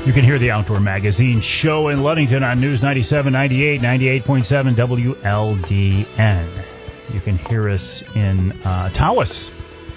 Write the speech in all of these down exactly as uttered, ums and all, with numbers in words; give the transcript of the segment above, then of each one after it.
You can hear the Outdoor Magazine show in Ludington on News ninety-seven, ninety-eight, ninety-eight point seven W L D N. You can hear us in uh, Tawas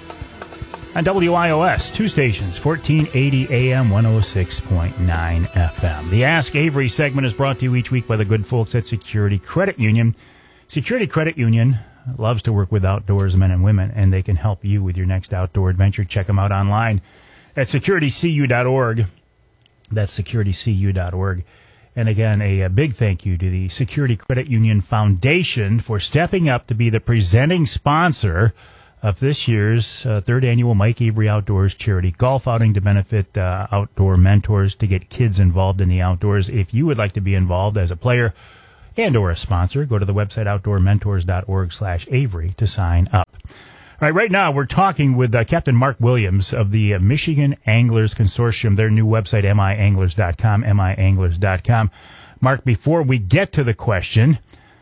on W I O S, two stations, fourteen eighty A M, one oh six point nine F M. The Ask Avery segment is brought to you each week by the good folks at Security Credit Union. Security Credit Union loves to work with outdoorsmen and women, and they can help you with your next outdoor adventure. Check them out online at security c u dot org. That's security c u dot org. And again, a, a big thank you to the Security Credit Union Foundation for stepping up to be the presenting sponsor of this year's uh, third annual Mike Avery Outdoors charity golf outing to benefit uh, outdoor mentors to get kids involved in the outdoors. If you would like to be involved as a player and or a sponsor, go to the website outdoor mentors dot org slash Avery to sign up. All right, right now we're talking with uh, Captain Mark Williams of the uh, Michigan Anglers Consortium, their new website, m i anglers dot com, m i anglers dot com. Mark, before we get to the question,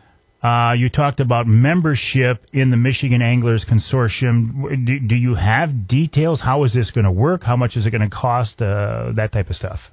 uh, you talked about membership in the Michigan Anglers Consortium. Do, do you have details? How is this going to work? How much is it going to cost? Uh, that type of stuff.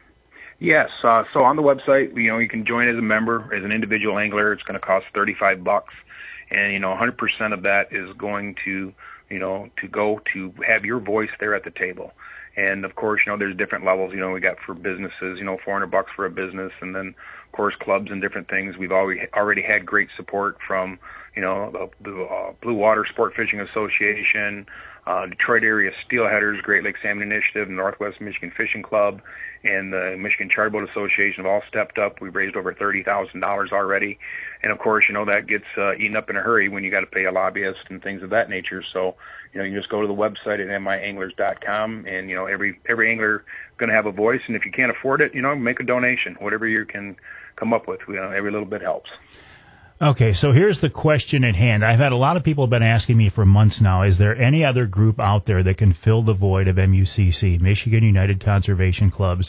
Yes. Uh, so on the website, you know, you can join as a member, as an individual angler. It's going to cost thirty-five bucks. And, you know, one hundred percent of that is going to, you know, to go to have your voice there at the table. And, of course, you know, there's different levels. You know, we got for businesses, you know, four hundred bucks for a business. And then, of course, clubs and different things. We've already, already had great support from, you know, the, the uh, Blue Water Sport Fishing Association, uh, Detroit Area Steelheaders, Great Lakes Salmon Initiative, Northwest Michigan Fishing Club, and the Michigan Charter Boat Association have all stepped up. We've raised over thirty thousand dollars already. And, of course, you know, that gets uh, eaten up in a hurry when you got to pay a lobbyist and things of that nature. So, you know, you just go to the website at m i anglers dot com, and, you know, every every angler going to have a voice. And if you can't afford it, you know, make a donation. Whatever you can come up with, you know, every little bit helps. Okay, so here's the question at hand. I've had a lot of people have been asking me for months now, is there any other group out there that can fill the void of M U C C, Michigan United Conservation Clubs?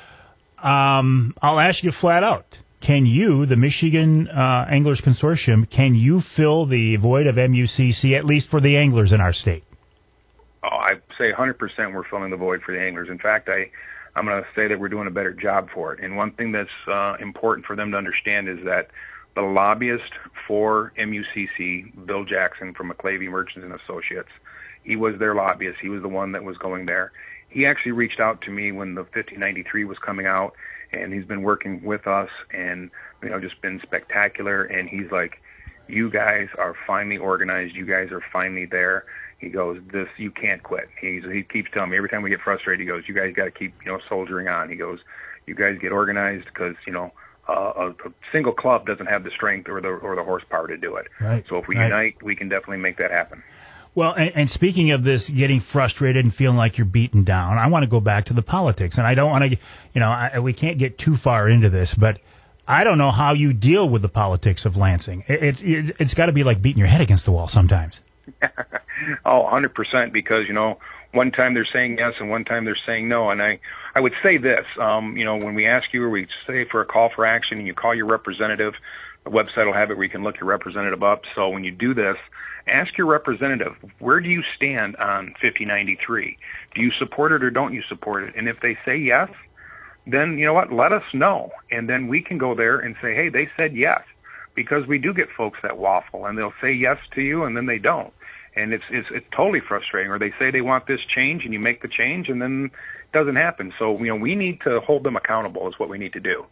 Um, I'll ask you flat out. Can you, the Michigan uh, Anglers Consortium, can you fill the void of M U C C, at least for the anglers in our state? Oh, I'd say one hundred percent we're filling the void for the anglers. In fact, I, I'm going to say that we're doing a better job for it. And one thing that's uh, important for them to understand is that the lobbyist for M U C C, Bill Jackson from McClavey Merchants and Associates, he was their lobbyist. He was the one that was going there. He actually reached out to me when the fifty ninety-three was coming out, and he's been working with us and, you know, just been spectacular. And he's like, you guys are finally organized. You guys are finally there. He goes, this, you can't quit. He's, he keeps telling me every time we get frustrated, he goes, you guys got to keep, you know, soldiering on. He goes, you guys get organized because, you know, Uh, a, a single club doesn't have the strength or the or the horsepower to do it. Right. So if we right. unite, we can definitely make that happen. Well, and, and speaking of this, getting frustrated and feeling like you're beaten down, I want to go back to the politics, and I don't want to, you know, I, we can't get too far into this, but I don't know how you deal with the politics of Lansing. It, it's it, it's got to be like beating your head against the wall sometimes. Oh, one hundred percent, because, you know, one time they're saying yes and one time they're saying no. And I, I would say this, um, you know, when we ask you or we say for a call for action and you call your representative, the website will have it where you can look your representative up. So when you do this, ask your representative, where do you stand on fifty ninety-three? Do you support it or don't you support it? And if they say yes, then, you know what, let us know. And then we can go there and say, hey, they said yes. Because we do get folks that waffle, and they'll say yes to you, and then they don't. And it's, it's it's totally frustrating. Or they say they want this change, and you make the change, and then it doesn't happen. So, you know, we need to hold them accountable is what we need to do.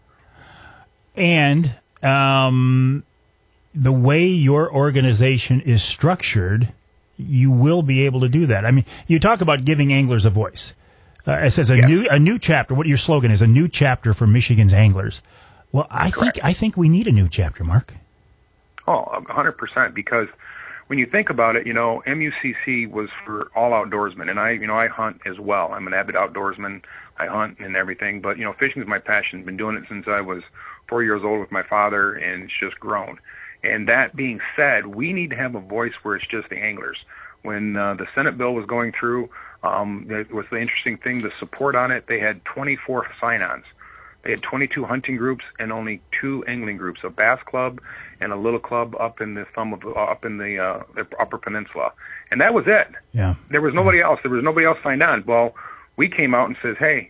And um, the way your organization is structured, you will be able to do that. I mean, you talk about giving anglers a voice. Uh, it says a yes. new a new chapter. What your slogan is, a new chapter for Michigan's anglers. Well, I Correct. think I think we need a new chapter, Mark. Oh, one hundred percent, because when you think about it, you know, M U C C was for all outdoorsmen, and I, you know, I hunt as well. I'm an avid outdoorsman. I hunt and everything, but, you know, fishing is my passion. Been doing it since I was four years old with my father, and it's just grown. And that being said, we need to have a voice where it's just the anglers. When uh, the Senate bill was going through, um, it was the interesting thing, the support on it, they had twenty-four sign-ons. They had twenty-two hunting groups and only two angling groups, a bass club and a little club up in the thumb of, uh, up in the, uh, the Upper Peninsula, and that was it. Yeah, there was nobody else. There was nobody else signed on. Well, we came out and says, hey,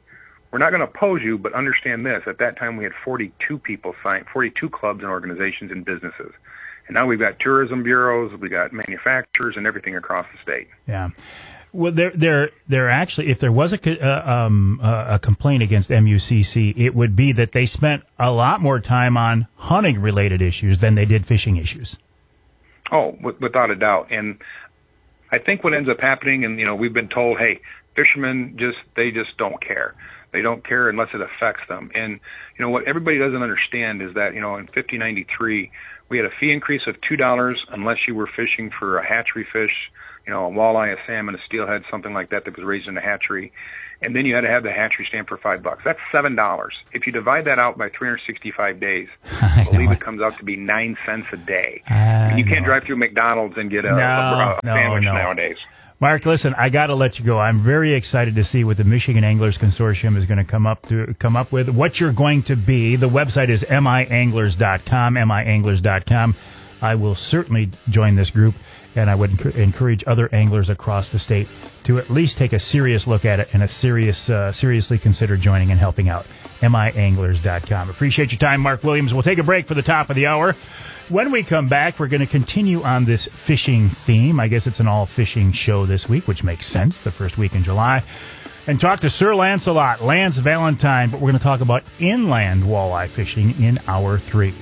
we're not going to oppose you, but understand this. At that time, we had forty-two people signed, forty-two clubs and organizations and businesses. And now we've got tourism bureaus, we got manufacturers, and everything across the state. Yeah. Well, there, there, there actually, if there was a, uh, um, uh, a complaint against M U C C, it would be that they spent a lot more time on hunting-related issues than they did fishing issues. Oh, without a doubt. And I think what ends up happening, and, you know, we've been told, hey, fishermen just, they just don't care. They don't care unless it affects them. And, you know, what everybody doesn't understand is that, you know, in fifty ninety-three, we had a fee increase of two dollars unless you were fishing for a hatchery fish, you know, a walleye, a salmon, a steelhead, something like that that was raised in a hatchery. And then you had to have the hatchery stamp for five bucks. That's seven dollars. If you divide that out by three hundred sixty-five days, I believe it comes out to be nine cents a day. And you can't drive through McDonald's and get a, no, a, a no, sandwich no. nowadays. Mark, listen, I got to let you go. I'm very excited to see what the Michigan Anglers Consortium is going to come up to come up with. What you're going to be. The website is m i anglers dot com. m i anglers dot com. I will certainly join this group, and I would enc- encourage other anglers across the state to at least take a serious look at it and a serious, uh, seriously consider joining and helping out. m i anglers dot com. Appreciate your time, Mark Williams. We'll take a break for the top of the hour. When we come back, we're going to continue on this fishing theme. I guess it's an all-fishing show this week, which makes sense, the first week in July. And talk to Sir Lancelot, Lance Valentine, but we're going to talk about inland walleye fishing in hour three.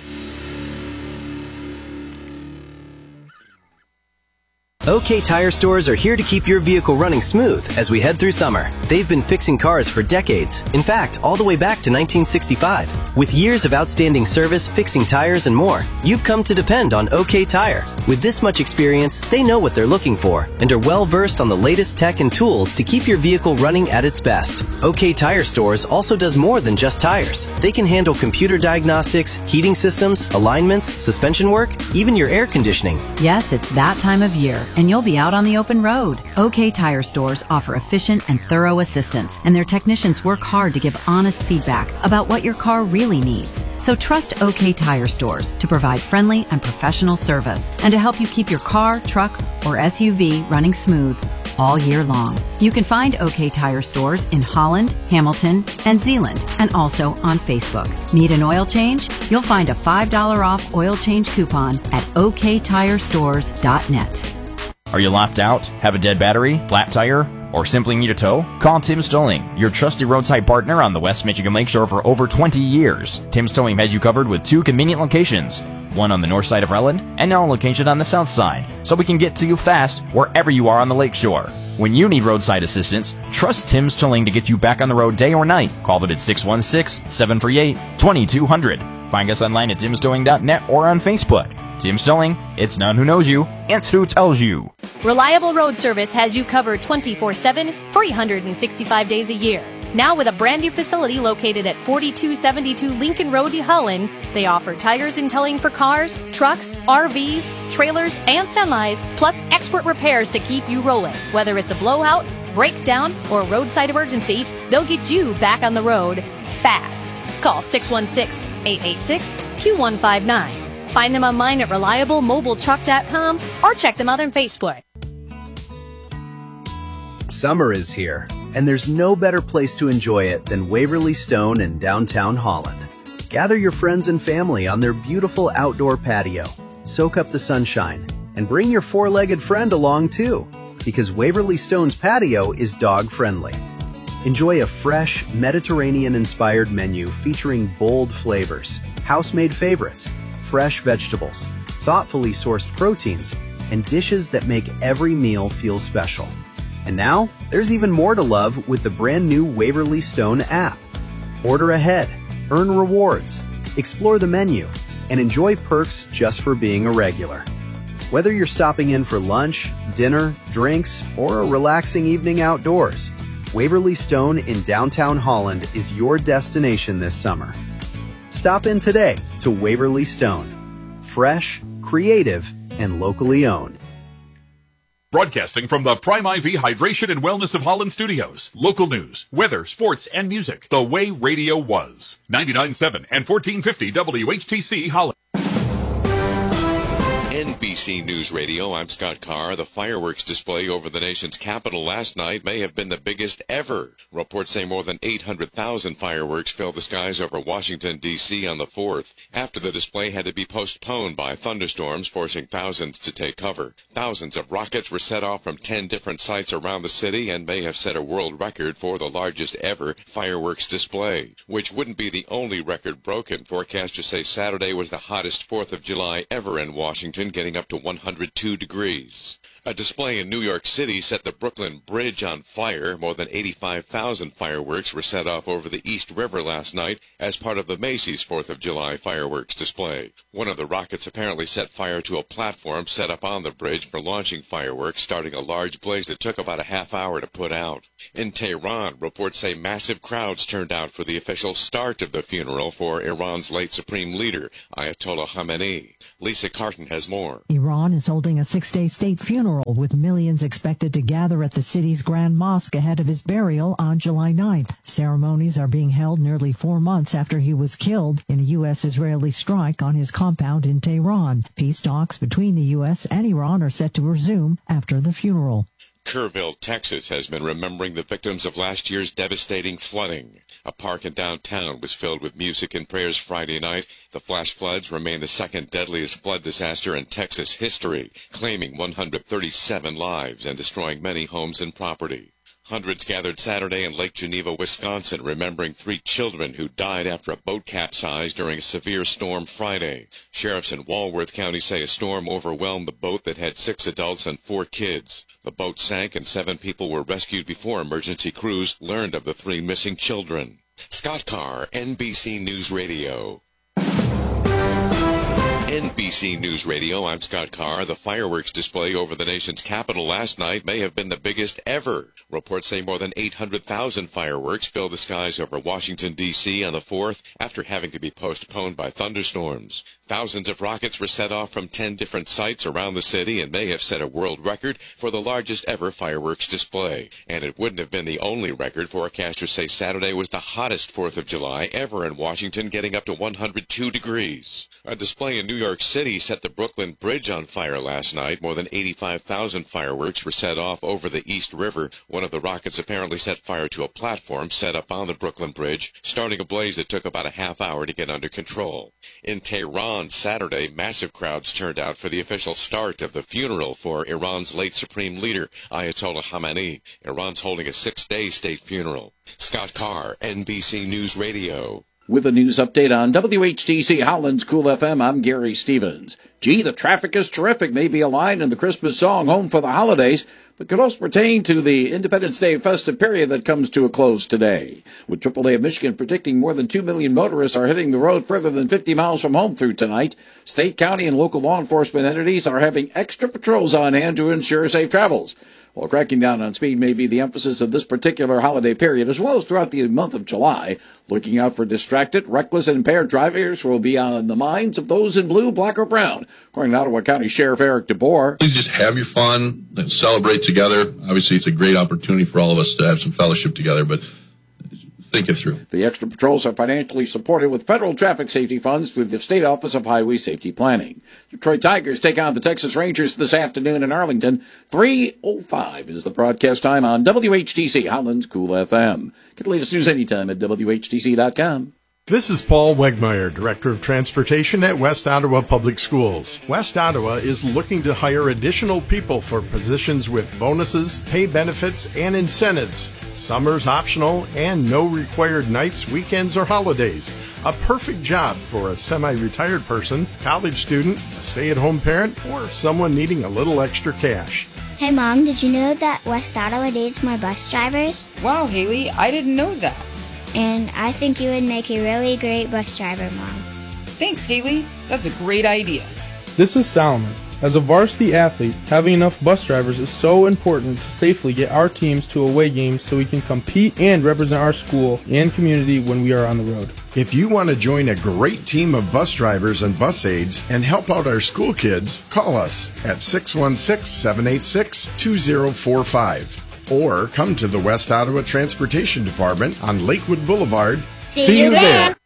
OK Tire Stores are here to keep your vehicle running smooth as we head through summer. They've been fixing cars for decades. In fact, all the way back to nineteen sixty-five. With years of outstanding service, fixing tires, and more, you've come to depend on OK Tire. With this much experience, they know what they're looking for and are well versed on the latest tech and tools to keep your vehicle running at its best. OK Tire Stores also does more than just tires. They can handle computer diagnostics, heating systems, alignments, suspension work, even your air conditioning. Yes, it's that time of year, and you'll be out on the open road. OK Tire Stores offer efficient and thorough assistance, and their technicians work hard to give honest feedback about what your car really needs. So trust OK Tire Stores to provide friendly and professional service and to help you keep your car, truck, or S U V running smooth all year long. You can find OK Tire Stores in Holland, Hamilton, and Zeeland, and also on Facebook. Need an oil change? You'll find a five dollars off oil change coupon at o k tire stores dot net. Are you lopped out, have a dead battery, flat tire, or simply need a tow? Call Tim's Towing, your trusted roadside partner on the West Michigan Lakeshore for over twenty years. Tim's Towing has you covered with two convenient locations, one on the north side of Relland and now a location on the south side, so we can get to you fast wherever you are on the lakeshore. When you need roadside assistance, trust Tim's Towing to get you back on the road day or night. Call them at six one six, seven three eight, two two zero zero. Find us online at tims towing dot net or on Facebook. Tim's Towing, it's none who knows you, it's who tells you. Reliable Road Service has you covered twenty-four seven, three hundred sixty-five days a year. Now with a brand new facility located at forty-two seventy-two Lincoln Road, Holland, they offer tires and towing for cars, trucks, R Vs, trailers, and semis, plus expert repairs to keep you rolling. Whether it's a blowout, breakdown, or roadside emergency, they'll get you back on the road fast. Call six one six, eight eight six, Q one five nine. Find them online at reliable mobile truck dot com or check them out on Facebook. Summer is here, and there's no better place to enjoy it than Waverly Stone in downtown Holland. Gather your friends and family on their beautiful outdoor patio, soak up the sunshine, and bring your four-legged friend along too, because Waverly Stone's patio is dog-friendly. Enjoy a fresh, Mediterranean-inspired menu featuring bold flavors, house-made favorites, fresh vegetables, thoughtfully sourced proteins, and dishes that make every meal feel special. And now, there's even more to love with the brand new Waverly Stone app. Order ahead, earn rewards, explore the menu, and enjoy perks just for being a regular. Whether you're stopping in for lunch, dinner, drinks, or a relaxing evening outdoors, Waverly Stone in downtown Holland is your destination this summer. Stop in today to Waverly Stone. Fresh, creative, and locally owned. Broadcasting from the Prime I V Hydration and Wellness of Holland studios. Local news, weather, sports, and music. The way radio was. ninety-nine point seven and fourteen fifty W H T C Holland. N B C News Radio, I'm Scott Carr. The fireworks display over the nation's capital last night may have been the biggest ever. Reports say more than eight hundred thousand fireworks filled the skies over Washington, D C on the fourth, after the display had to be postponed by thunderstorms, forcing thousands to take cover. Thousands of rockets were set off from ten different sites around the city and may have set a world record for the largest ever fireworks display, which wouldn't be the only record broken. Forecasters say Saturday was the hottest fourth of July ever in Washington, getting up to one hundred two degrees. A display in New York City set the Brooklyn Bridge on fire. More than eighty-five thousand fireworks were set off over the East River last night as part of the Macy's fourth of July fireworks display. One of the rockets apparently set fire to a platform set up on the bridge for launching fireworks, starting a large blaze that took about a half hour to put out. In Tehran, reports say massive crowds turned out for the official start of the funeral for Iran's late supreme leader, Ayatollah Khamenei. Lisa Carton has more. Iran is holding a six-day state funeral with millions expected to gather at the city's Grand Mosque ahead of his burial on July ninth. Ceremonies are being held nearly four months after he was killed in a U S Israeli strike on his compound in Tehran. Peace talks between the U S and Iran are set to resume after the funeral. Kerrville, Texas, has been remembering the victims of last year's devastating flooding. A park in downtown was filled with music and prayers Friday night. The flash floods remain the second deadliest flood disaster in Texas history, claiming one hundred thirty-seven lives and destroying many homes and property. Hundreds gathered Saturday in Lake Geneva, Wisconsin, remembering three children who died after a boat capsized during a severe storm Friday. Sheriffs in Walworth County say a storm overwhelmed the boat that had six adults and four kids. The boat sank and seven people were rescued before emergency crews learned of the three missing children. Scott Carr, N B C News Radio. N B C News Radio, I'm Scott Carr. The fireworks display over the nation's capital last night may have been the biggest ever. Reports say more than eight hundred thousand fireworks filled the skies over Washington, D C on the fourth after having to be postponed by thunderstorms. Thousands of rockets were set off from ten different sites around the city and may have set a world record for the largest ever fireworks display. And it wouldn't have been the only record. Forecasters say Saturday was the hottest fourth of July ever in Washington, getting up to one hundred two degrees. A display in New York City set the Brooklyn Bridge on fire last night. More than eighty-five thousand fireworks were set off over the East River. One of the rockets apparently set fire to a platform set up on the Brooklyn Bridge, starting a blaze that took about a half hour to get under control. In Tehran Saturday, massive crowds turned out for the official start of the funeral for Iran's late supreme leader, Ayatollah Khamenei. Iran's holding a six-day state funeral. Scott Carr, N B C News Radio. With a news update on W H T C Holland's Cool F M, I'm Gary Stevens. Gee, the traffic is terrific, may be a line in the Christmas song Home for the Holidays, but could also pertain to the Independence Day festive period that comes to a close today. With triple A of Michigan predicting more than two million motorists are hitting the road further than fifty miles from home through tonight, state, county, and local law enforcement entities are having extra patrols on hand to ensure safe travels. While cracking down on speed may be the emphasis of this particular holiday period, as well as throughout the month of July, looking out for distracted, reckless, and impaired drivers will be on the minds of those in blue, black, or brown, according to Ottawa County Sheriff Eric DeBoer. Please just have your fun and celebrate together. Obviously, it's a great opportunity for all of us to have some fellowship together, but think it through. The extra patrols are financially supported with federal traffic safety funds through the State Office of Highway Safety Planning. Detroit Tigers take on the Texas Rangers this afternoon in Arlington. three oh five is the broadcast time on W H T C Holland's Cool F M. Get the latest news anytime at W H T C dot com. This is Paul Wegmeyer, Director of Transportation at West Ottawa Public Schools. West Ottawa is looking to hire additional people for positions with bonuses, pay benefits, and incentives. Summer's optional and no required nights, weekends, or holidays. A perfect job for a semi-retired person, college student, a stay-at-home parent, or someone needing a little extra cash. Hey Mom, did you know that West Ottawa needs more bus drivers? Wow, Haley, I didn't know that. And I think you would make a really great bus driver, Mom. Thanks, Haley. That's a great idea. This is Salomon. As a varsity athlete, having enough bus drivers is so important to safely get our teams to away games so we can compete and represent our school and community when we are on the road. If you want to join a great team of bus drivers and bus aides and help out our school kids, call us at six one six, seven eight six, two zero four five. Or come to the West Ottawa Transportation Department on Lakewood Boulevard. See, See you there. there.